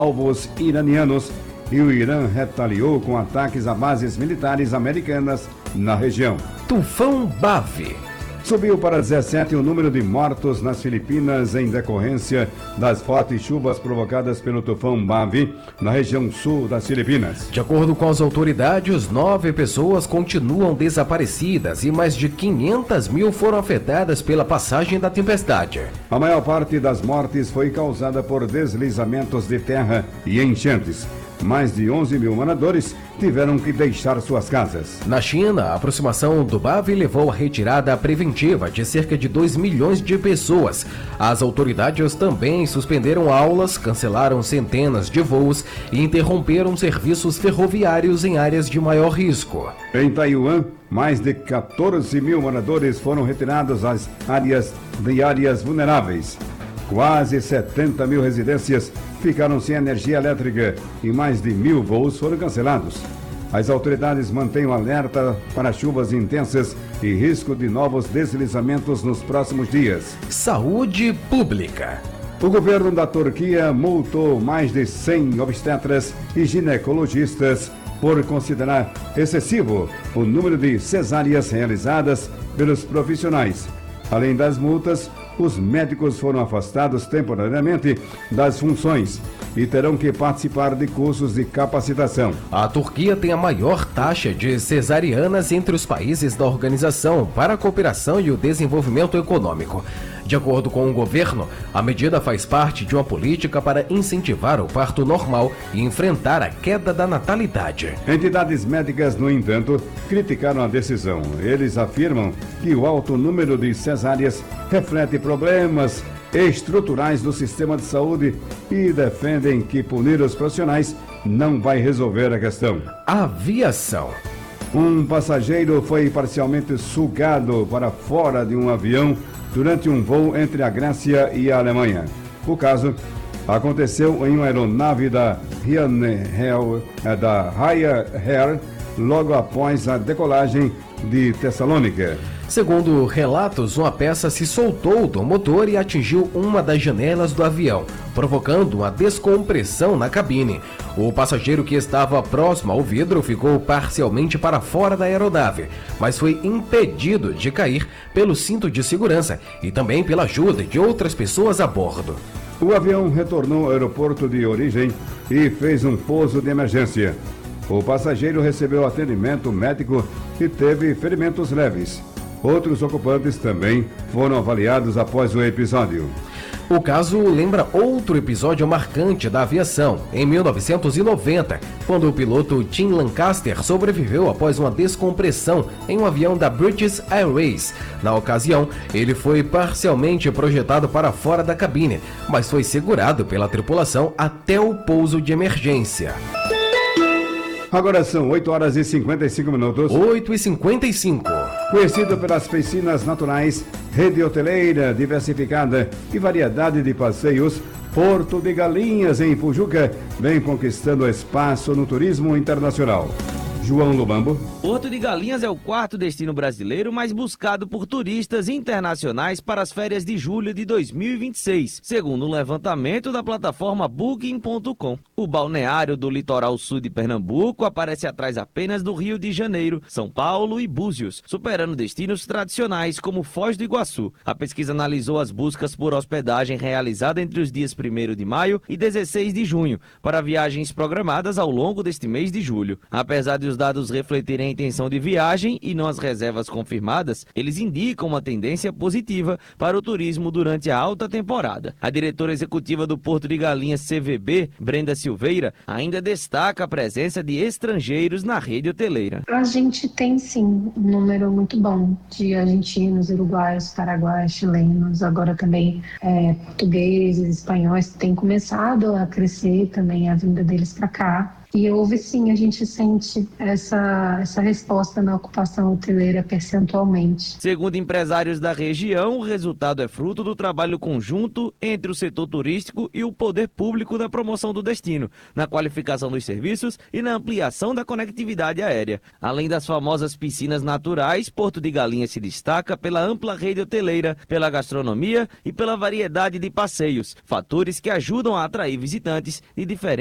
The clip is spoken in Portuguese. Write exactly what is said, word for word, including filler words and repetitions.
alvos iranianos e o Irã retaliou com ataques a bases militares americanas na região. Tufão Bavi. Subiu para dezessete o número de mortos nas Filipinas em decorrência das fortes chuvas provocadas pelo tufão Bavi na região sul das Filipinas. De acordo com as autoridades, nove pessoas continuam desaparecidas e mais de quinhentas mil foram afetadas pela passagem da tempestade. A maior parte das mortes foi causada por deslizamentos de terra e enchentes. Mais de onze mil moradores tiveram que deixar suas casas. Na China, a aproximação do Bavi levou à retirada preventiva de cerca de dois milhões de pessoas. As autoridades também suspenderam aulas, cancelaram centenas de voos e interromperam serviços ferroviários em áreas de maior risco. Em Taiwan, mais de quatorze mil moradores foram retirados às áreas de áreas vulneráveis. Quase setenta mil residências ficaram sem energia elétrica e mais de mil voos foram cancelados. As autoridades mantêm o alerta para chuvas intensas e risco de novos deslizamentos nos próximos dias. Saúde pública. O governo da Turquia multou mais de cem obstetras e ginecologistas por considerar excessivo o número de cesáreas realizadas pelos profissionais. Além das multas, os médicos foram afastados temporariamente das funções e terão que participar de cursos de capacitação. A Turquia tem a maior taxa de cesarianas entre os países da Organização para a Cooperação e o Desenvolvimento Econômico. De acordo com o governo, a medida faz parte de uma política para incentivar o parto normal e enfrentar a queda da natalidade. Entidades médicas, no entanto, criticaram a decisão. Eles afirmam que o alto número de cesáreas reflete problemas estruturais do sistema de saúde e defendem que punir os profissionais não vai resolver a questão. Aviação. Um passageiro foi parcialmente sugado para fora de um avião durante um voo entre a Grécia e a Alemanha. O caso aconteceu em uma aeronave da Ryanair, da Ryanair logo após a decolagem de Tessalônica. Segundo relatos, uma peça se soltou do motor e atingiu uma das janelas do avião, provocando uma descompressão na cabine. O passageiro que estava próximo ao vidro ficou parcialmente para fora da aeronave, mas foi impedido de cair pelo cinto de segurança e também pela ajuda de outras pessoas a bordo. O avião retornou ao aeroporto de origem e fez um pouso de emergência. O passageiro recebeu atendimento médico e teve ferimentos leves. Outros ocupantes também foram avaliados após o episódio. O caso lembra outro episódio marcante da aviação, em mil novecentos e noventa, quando o piloto Tim Lancaster sobreviveu após uma descompressão em um avião da British Airways. Na ocasião, ele foi parcialmente projetado para fora da cabine, mas foi segurado pela tripulação até o pouso de emergência. Agora são oito horas e cinquenta e cinco minutos. oito e cinquenta e cinco. Conhecido pelas piscinas naturais, rede hoteleira diversificada e variedade de passeios, Porto de Galinhas, em Pujuca, vem conquistando espaço no turismo internacional. João Lubambo. Porto de Galinhas é o quarto destino brasileiro mais buscado por turistas internacionais para as férias de julho de dois mil e vinte e seis, segundo um levantamento da plataforma booking ponto com. O balneário do litoral sul de Pernambuco aparece atrás apenas do Rio de Janeiro, São Paulo e Búzios, superando destinos tradicionais como Foz do Iguaçu. A pesquisa analisou as buscas por hospedagem realizada entre os dias primeiro de maio e dezesseis de junho, para viagens programadas ao longo deste mês de julho. Apesar de os dados refletirem a intenção de viagem e não as reservas confirmadas, eles indicam uma tendência positiva para o turismo durante a alta temporada. A diretora executiva do Porto de Galinhas C V B, Brenda Silveira, ainda destaca a presença de estrangeiros na rede hoteleira. A gente tem sim um número muito bom de argentinos, uruguaios, paraguaios, chilenos, agora também é, portugueses, espanhóis, tem começado a crescer também a vinda deles para cá. E houve sim, a gente sente essa, essa resposta na ocupação hoteleira percentualmente. Segundo empresários da região, o resultado é fruto do trabalho conjunto entre o setor turístico e o poder público na promoção do destino, na qualificação dos serviços e na ampliação da conectividade aérea. Além das famosas piscinas naturais, Porto de Galinhas se destaca pela ampla rede hoteleira, pela gastronomia e pela variedade de passeios, fatores que ajudam a atrair visitantes de diferentes